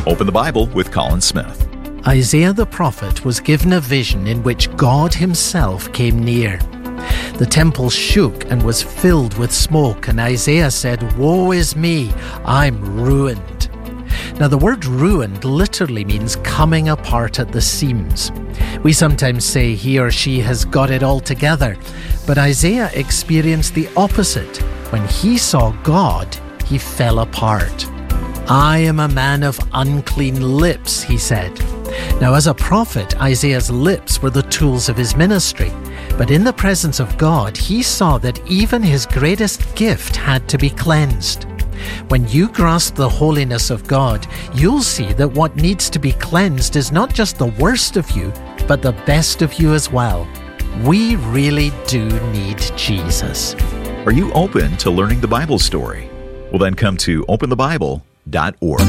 Open the Bible with Colin Smith. Isaiah the prophet was given a vision in which God himself came near. The temple shook and was filled with smoke, and Isaiah said, "Woe is me, I'm ruined." Now, the word ruined literally means coming apart at the seams. We sometimes say he or she has got it all together, but Isaiah experienced the opposite. When he saw God, he fell apart. "I am a man of unclean lips," he said. Now, as a prophet, Isaiah's lips were the tools of his ministry. But in the presence of God, he saw that even his greatest gift had to be cleansed. When you grasp the holiness of God, you'll see that what needs to be cleansed is not just the worst of you, but the best of you as well. We really do need Jesus. Are you open to learning the Bible story? Well, then come to openthebible.org.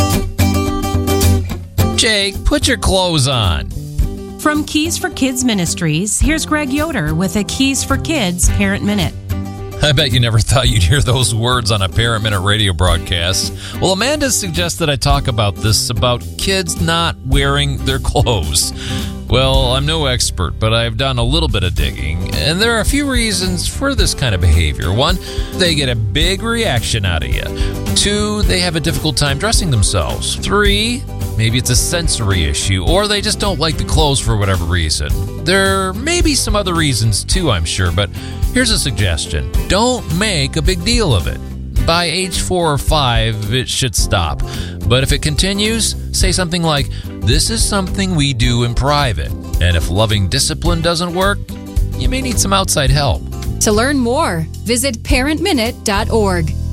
Jake, put your clothes on. From Keys for Kids Ministries, here's Greg Yoder with a Keys for Kids Parent Minute. I bet you never thought you'd hear those words on a Parent Minute radio broadcast. Well, Amanda suggested I talk about kids not wearing their clothes. Well, I'm no expert, but I've done a little bit of digging, and there are a few reasons for this kind of behavior. 1, they get a big reaction out of you. 2, they have a difficult time dressing themselves. 3, maybe it's a sensory issue, or they just don't like the clothes for whatever reason. There may be some other reasons too, I'm sure, but here's a suggestion. Don't make a big deal of it. By age 4 or 5, it should stop. But if it continues, say something like, "This is something we do in private." And if loving discipline doesn't work, you may need some outside help. To learn more, visit parentminute.org.